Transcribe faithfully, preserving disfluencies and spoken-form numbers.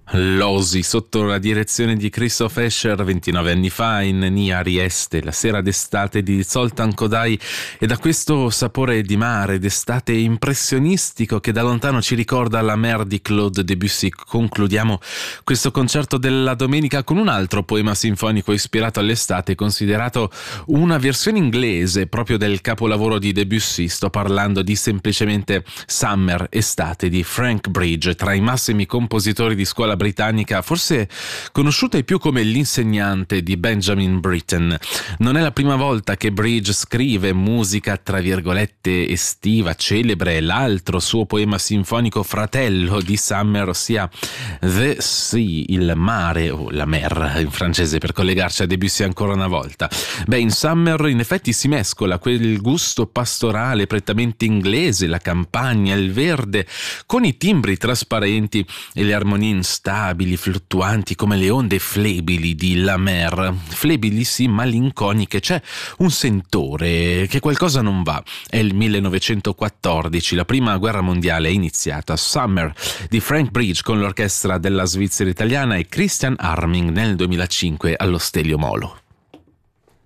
L'Osi sotto la direzione di Christoph Escher ventinove anni fa in Nia Rieste, la sera d'estate di Zoltán Kodály, e da questo sapore di mare d'estate impressionistico che da lontano ci ricorda la mer di Claude Debussy concludiamo questo concerto della domenica con un altro poema sinfonico ispirato all'estate, considerato una versione inglese proprio del capolavoro di Debussy. Sto parlando di semplicemente Summer, estate di Frank Bridge, tra i massimi compositori di scuola britannica, forse conosciuto ai più come l'insegnante di Benjamin Britten. Non è la prima volta che Bridge scrive musica tra virgolette estiva, celebre l'altro suo poema sinfonico fratello di Summer, ossia The Sea, il mare, o la mer in francese per collegarci a Debussy ancora una volta. Beh, in Summer in effetti si mescola quel gusto pastorale prettamente inglese, la campagna, il verde, con i timbri trasparenti e le armonie instabili, fluttuanti come le onde flebili di La Mer. Flebili sì, malinconiche. C'è un sentore che qualcosa non va. È il millenovecentoquattordici, la prima guerra mondiale è iniziata. Summer di Frank Bridge con l'orchestra della Svizzera italiana e Christian Arming nel duemilacinque allo Stelio Molo.